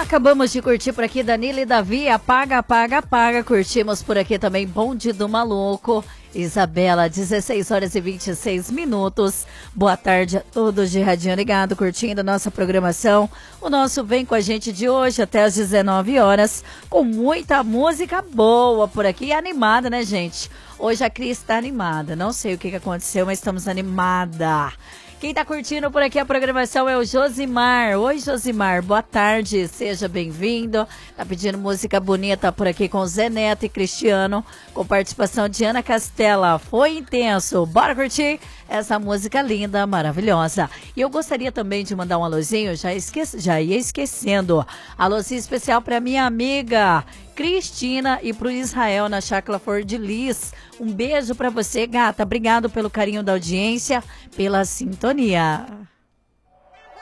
Acabamos de curtir por aqui Danilo e Davi, apaga, apaga, apaga. Curtimos por aqui também Bonde do Maluco. Isabela, 16 horas e 26 minutos. Boa tarde a todos de Radinho Ligado, curtindo nossa programação. O nosso Vem Com a Gente de hoje até às 19 horas, com muita música boa por aqui. E animada, né, gente? Hoje a Cris está animada. Não sei o que aconteceu, mas estamos animada. Quem tá curtindo por aqui a programação é o Josimar. Oi, Josimar, boa tarde, seja bem-vindo. Tá pedindo música bonita por aqui com Zé Neto e Cristiano, com participação de Ana Castela. Foi intenso, bora curtir essa música linda, maravilhosa. E eu gostaria também de mandar um alôzinho, já ia esquecendo. Alôzinho especial pra minha amiga Cristina e pro Israel na Chácara Flor de Lis. Um beijo pra você, gata. Obrigado pelo carinho da audiência, pela sintonia.